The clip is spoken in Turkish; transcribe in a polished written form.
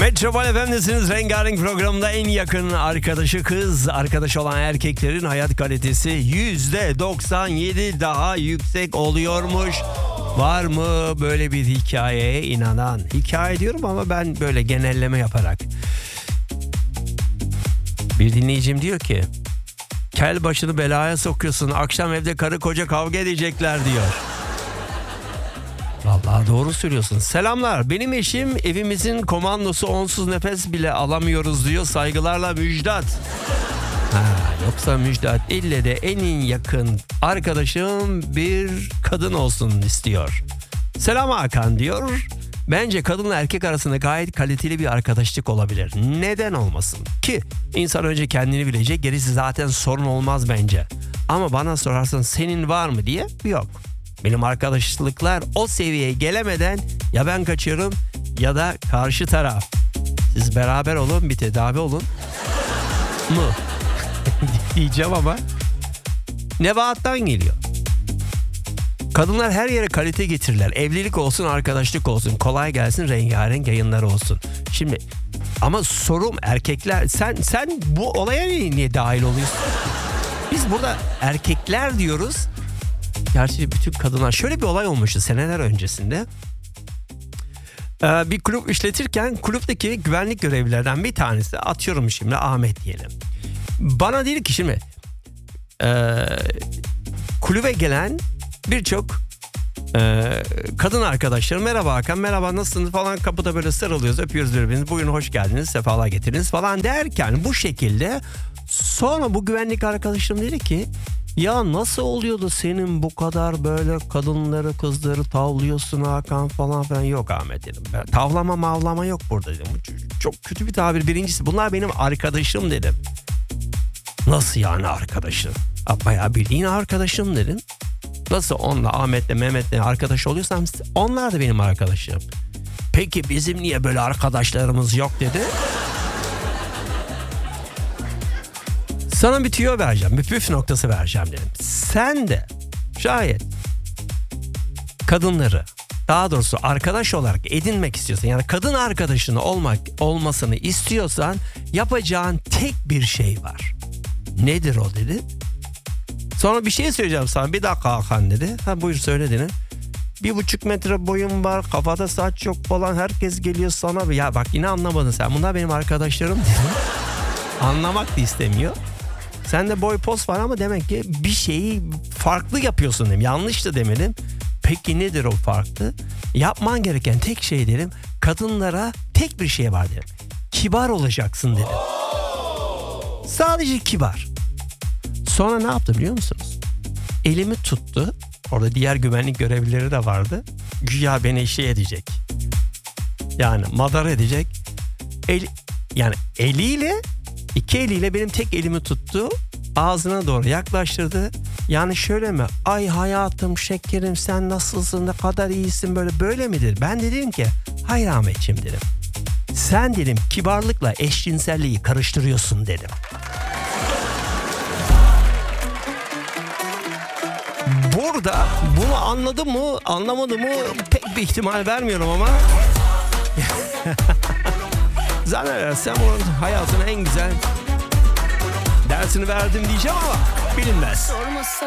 Metropol FM'desiniz. Rengarenk programında en yakın arkadaşı kız arkadaş olan erkeklerin hayat kalitesi %97 daha yüksek oluyormuş. Var mı böyle bir hikayeye inanan? Hikaye diyorum ama ben böyle genelleme yaparak. Bir dinleyicim diyor ki, kel başını belaya sokuyorsun, akşam evde karı koca kavga edecekler diyor. Vallahi doğru söylüyorsun. Selamlar, benim eşim evimizin komandosu, onsuz nefes bile alamıyoruz diyor. Saygılarla Müjdat. Yoksa Müjdat ille de en yakın arkadaşım bir kadın olsun istiyor. Selam Hakan diyor. Bence kadınla erkek arasında gayet kaliteli bir arkadaşlık olabilir. Neden olmasın? Ki insan önce kendini bilecek, gerisi zaten sorun olmaz bence. Ama bana sorarsan senin var mı diye, yok. Benim arkadaşlıklar o seviyeye gelemeden ya ben kaçıyorum ya da karşı taraf. Siz beraber olun, bir tedavi olun mu? Diyeceğim ama Nebahat'tan geliyor. Kadınlar her yere kalite getirirler. Evlilik olsun, arkadaşlık olsun. Kolay gelsin, rengarenk yayınlar olsun. Şimdi ama sorum erkekler, sen bu olaya niye dahil oluyorsun? Biz burada erkekler diyoruz. Gerçi bütün kadınlar, şöyle bir olay olmuştu seneler öncesinde. Bir kulüp işletirken kulüpteki güvenlik görevlilerden bir tanesi, atıyorum şimdi Ahmet diyelim. Bana dedi ki şimdi kulübe gelen birçok kadın arkadaşlarım, merhaba Hakan, merhaba nasılsınız falan, kapıda böyle sarılıyoruz, öpüyoruz birbirimizi, bugün hoş geldiniz, sefalar getirdiniz falan derken bu şekilde, sonra bu güvenlik arkadaşım dedi ki, ya nasıl oluyordu senin bu kadar böyle kadınları, kızları tavlıyorsun Hakan falan filan. Yok Ahmet dedim. Tavlama mavlama yok burada dedim. Çok kötü bir tabir. Birincisi bunlar benim arkadaşım dedim. Nasıl yani arkadaşım? Bayağı bildiğin arkadaşım dedim. Nasıl onunla, Ahmet'le, Mehmet'le arkadaş oluyorsam onlar da benim arkadaşım. Peki bizim niye böyle arkadaşlarımız yok dedi. Sana bir tüyo vereceğim, bir püf noktası vereceğim dedim. Sen de şayet kadınları, daha doğrusu arkadaş olarak edinmek istiyorsan, yani kadın arkadaşın olmasını istiyorsan yapacağın tek bir şey var. Nedir o dedi. Sonra bir şey söyleyeceğim sana, bir dakika Hakan dedi. Buyur söyle dedi. 1,5 metre boyum var, kafada saç yok falan, herkes geliyor sana. Ya bak yine anlamadın sen, bunlar benim arkadaşlarım dedi. Anlamak da istemiyor. Sen de boy poz var ama demek ki bir şeyi farklı yapıyorsun dedim. Yanlış da demedim. Peki nedir o farklı? Yapman gereken tek şey dedim. Kadınlara tek bir şey var dedim. Kibar olacaksın dedim. Sadece kibar. Sonra ne yaptı biliyor musunuz? Elimi tuttu. Orada diğer güvenlik görevlileri de vardı. Güya beni şey edecek. Yani madar edecek. Yani eliyle, İki eliyle benim tek elimi tuttu. Ağzına doğru yaklaştırdı. Yani şöyle mi? Ay hayatım, şekerim, sen nasılsın, ne kadar iyisin, böyle midir? Ben dedim ki hayır Ahmetciğim dedim. Sen dedim kibarlıkla eşcinselliği karıştırıyorsun dedim. Burada bunu anladı mı anlamadı mı pek bir ihtimal vermiyorum ama zannedersem onun hayatının en güzel dersini verdim diyeceğim ama bilinmez.